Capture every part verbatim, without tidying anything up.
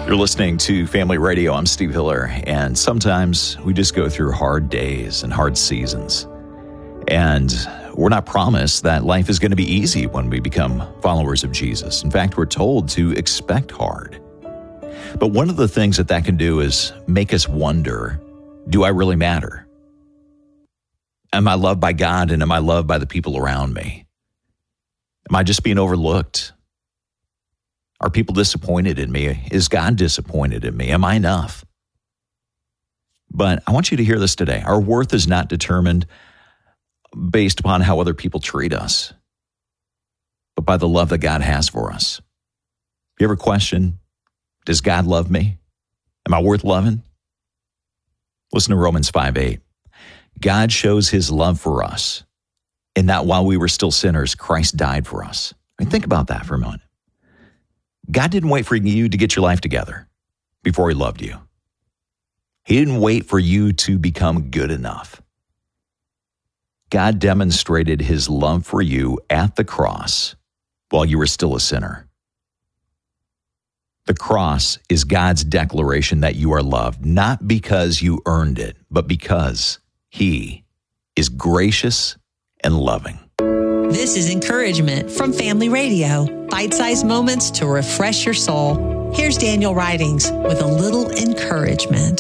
You're listening to Family Radio. I'm Steve Hiller, and sometimes we just go through hard days and hard seasons. And we're not promised that life is going to be easy when we become followers of Jesus. In fact, we're told to expect hard. But one of the things that that can do is make us wonder, do I really matter? Am I loved by God, and am I loved by the people around me? Am I just being overlooked? Are people disappointed in me? Is God disappointed in me? Am I enough? But I want you to hear this today. Our worth is not determined based upon how other people treat us, but by the love that God has for us. You ever question, does God love me? Am I worth loving? Listen to Romans five eight. God shows his love for us in that while we were still sinners, Christ died for us. I mean, think about that for a moment. God didn't wait for you to get your life together before he loved you. He didn't wait for you to become good enough. God demonstrated his love for you at the cross while you were still a sinner. The cross is God's declaration that you are loved, not because you earned it, but because he is gracious and loving. This is encouragement from Family Radio. Bite-sized moments to refresh your soul. Here's Daniel Ridings with a little encouragement.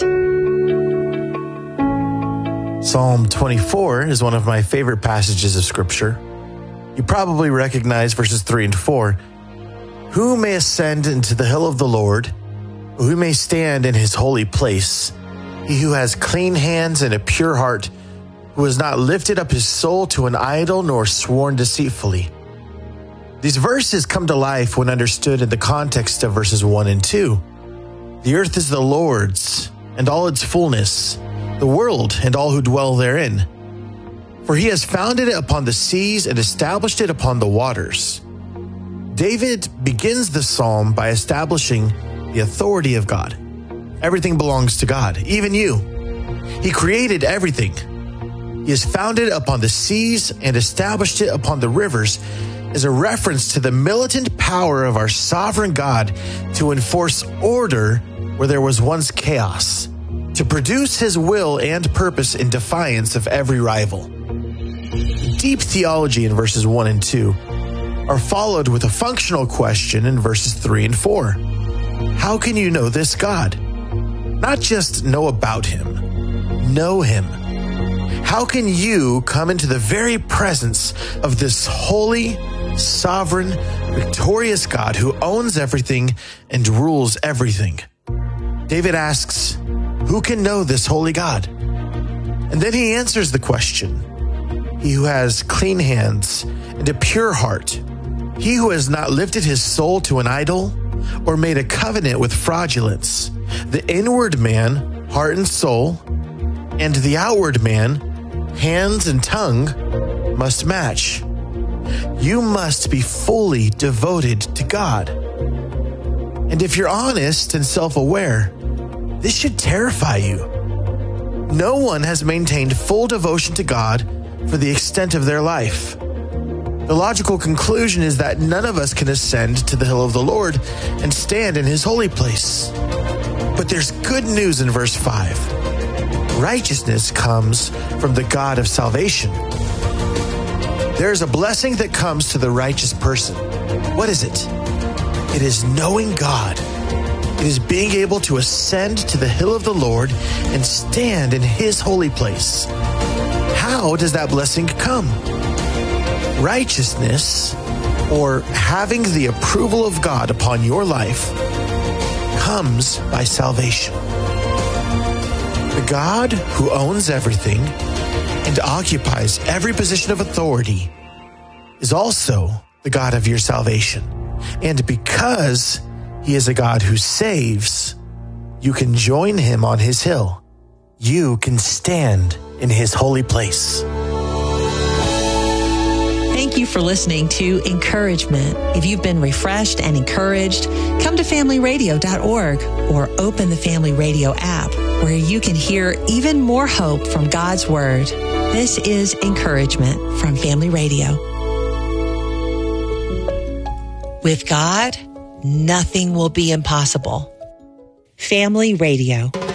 Psalm twenty-four is one of my favorite passages of Scripture. You probably recognize verses three and four. Who may ascend into the hill of the Lord? Who may stand in his holy place? He who has clean hands and a pure heart, who has not lifted up his soul to an idol nor sworn deceitfully. These verses come to life when understood in the context of verses one and two. The earth is the Lord's, and all its fullness, the world and all who dwell therein. For he has founded it upon the seas and established it upon the waters. David begins the psalm by establishing the authority of God. Everything belongs to God, even you. He created everything. He has founded it upon the seas and established it upon the rivers, is a reference to the militant power of our sovereign God to enforce order where there was once chaos, to produce his will and purpose in defiance of every rival. Deep theology in verses one and two are followed with a functional question in verses three and four. How can you know this God? Not just know about him, know him. How can you come into the very presence of this holy, sovereign, victorious God who owns everything and rules everything? David asks, who can know this holy God? And then he answers the question. He who has clean hands and a pure heart, he who has not lifted his soul to an idol or made a covenant with fraudulence, the inward man, heart and soul, and the outward man, hands and tongue, must match. You must be fully devoted to God. And if you're honest and self-aware, this should terrify you. No one has maintained full devotion to God for the extent of their life. The logical conclusion is that none of us can ascend to the hill of the Lord and stand in his holy place. But there's good news in verse five. Righteousness comes from the God of salvation. There is a blessing that comes to the righteous person. What is it? It is knowing God. It is being able to ascend to the hill of the Lord and stand in his holy place. How does that blessing come? Righteousness, or having the approval of God upon your life, comes by salvation. The God who owns everything and occupies every position of authority is also the God of your salvation. And because he is a God who saves, you can join him on his hill. You can stand in his holy place. Thank you for listening to Encouragement. If you've been refreshed and encouraged, come to family radio dot org or open the Family Radio app where you can hear even more hope from God's Word. This is Encouragement from Family Radio. With God, nothing will be impossible. Family Radio.